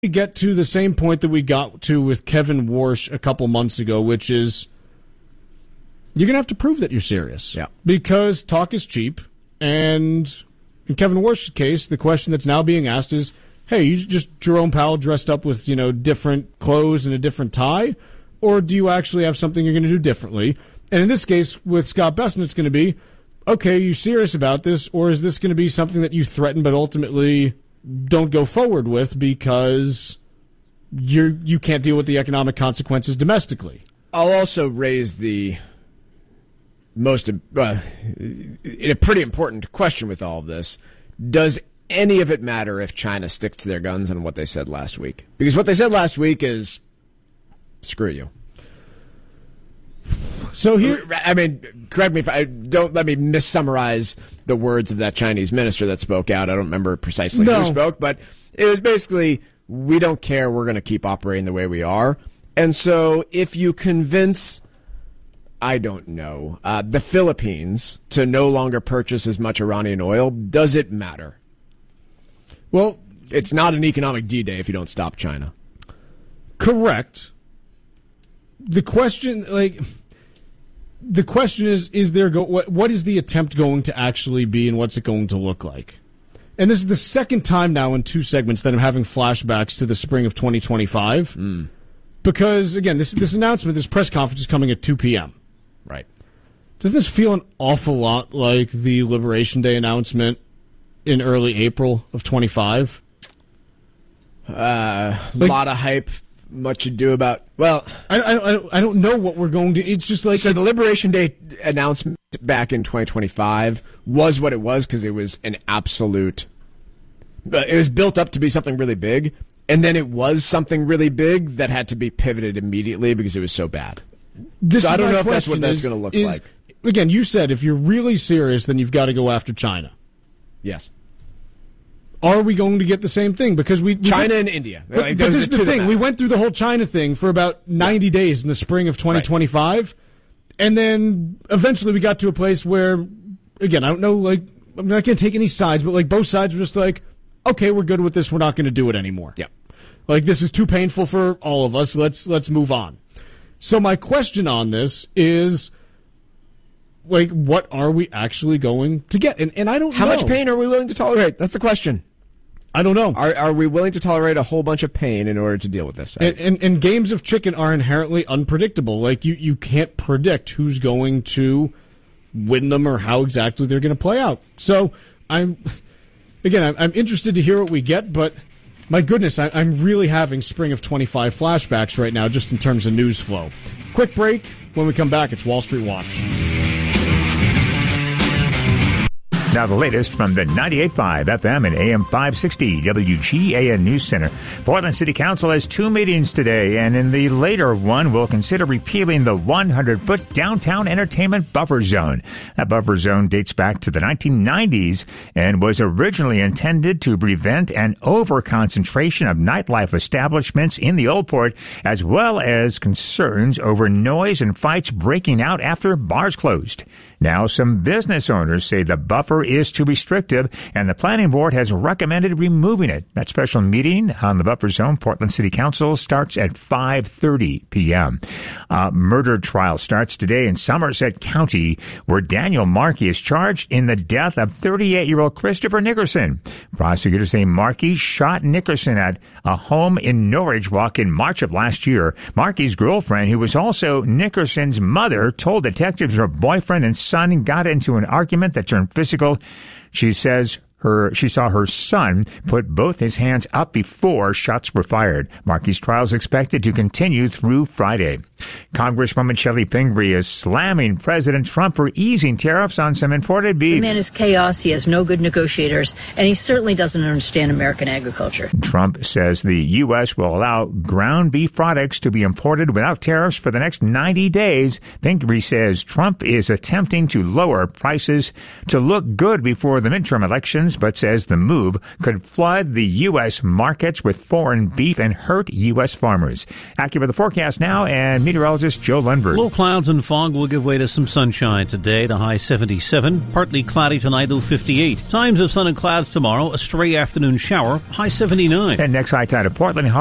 we get to the same point that we got to with Kevin Warsh a couple months ago, which is you're going to have to prove that you're serious. Yeah. Because talk is cheap. And in Kevin Warsh's case, the question that's now being asked is, hey, you just Jerome Powell dressed up with, different clothes and a different tie? Or do you actually have something you're going to do differently? And in this case, with Scott Bessent, it's going to be, okay, are you serious about this? Or is this going to be something that you threaten but ultimately don't go forward with because you can't deal with the economic consequences domestically? I'll also raise the most a pretty important question with all of this. Does any of it matter if China sticks to their guns on what they said last week? Because what they said last week is, screw you. So here, correct me if don't let me missummarize the words of that Chinese minister that spoke out. I don't remember precisely who spoke, but it was basically, we don't care, we're going to keep operating the way we are. And so if you convince, I don't know, the Philippines to no longer purchase as much Iranian oil, does it matter? Well, it's not an economic D-Day if you don't stop China. Correct. The question is there what is the attempt going to actually be, and what's it going to look like? And this is the second time now in 2 segments that I'm having flashbacks to the spring of 2025. Because, again, this announcement, this press conference is coming at 2 p.m. Right. Doesn't this feel an awful lot like the Liberation Day announcement in early April of 25? A lot of hype. Much ado about, well, I don't know what we're going to, it's just like, so the Liberation Day announcement back in 2025 was what it was because it was an absolute, it was built up to be something really big, and then it was something really big that had to be pivoted immediately because it was so bad. So I don't know if that's what that's going to look like. Again, you said if you're really serious, then you've got to go after China. Yes. Are we going to get the same thing? Because China and India. But this is the thing. We went through the whole China thing for about 90 days in the spring of 2025. Right. And then eventually we got to a place where, again, I don't know, I'm not going to take any sides, but both sides were just like, okay, we're good with this. We're not going to do it anymore. Yeah. This is too painful for all of us. Let's move on. So my question on this is, what are we actually going to get? And I don't know. How much pain are we willing to tolerate? That's the question. I don't know. Are we willing to tolerate a whole bunch of pain in order to deal with this? And games of chicken are inherently unpredictable. You can't predict who's going to win them or how exactly they're going to play out. So I'm interested to hear what we get, but my goodness, I'm really having spring of 25 flashbacks right now just in terms of news flow. Quick break. When we come back, it's Wall Street Watch. Now the latest from the 98.5 FM and AM 560 WGAN News Center. Portland City Council has 2 meetings today, and in the later one will consider repealing the 100-foot downtown entertainment buffer zone. That buffer zone dates back to the 1990s and was originally intended to prevent an over-concentration of nightlife establishments in the Old Port, as well as concerns over noise and fights breaking out after bars closed. Now some business owners say the buffer is too restrictive, and the planning board has recommended removing it. That special meeting on the buffer zone, Portland City Council, starts at 5:30 p.m. Murder trial starts today in Somerset County, where Daniel Markey is charged in the death of 38-year-old Christopher Nickerson. Prosecutors say Markey shot Nickerson at a home in Norwich Walk in March of last year. Markey's girlfriend, who was also Nickerson's mother, told detectives her boyfriend and son got into an argument that turned physical. She says she saw her son put both his hands up before shots were fired. Markey's trial is expected to continue through Friday. Congresswoman Shelley Pingree is slamming President Trump for easing tariffs on some imported beef. The man is chaos. He has no good negotiators, and he certainly doesn't understand American agriculture. Trump says the U.S. will allow ground beef products to be imported without tariffs for the next 90 days. Pingree says Trump is attempting to lower prices to look good before the midterm elections restrictions, but says the move could flood the U.S. markets with foreign beef and hurt U.S. farmers. Accurate the forecast now, and meteorologist Joe Lundberg. Low clouds and fog will give way to some sunshine today, the high 77. Partly cloudy tonight, low 58. Times of sun and clouds tomorrow, a stray afternoon shower, high 79. And next high tide of Portland.